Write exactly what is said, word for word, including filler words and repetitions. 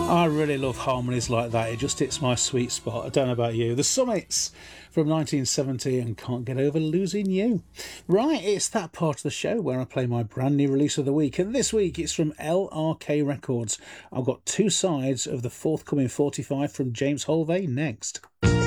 I really love harmonies like that. It just hits my sweet spot. I don't know about you. The Summits from nineteen seventy and Can't Get Over Losing You. Right, it's that part of the show where I play my brand new release of the week. And this week it's from L R K Records. I've got two sides of the forthcoming forty-five from James Holvey next.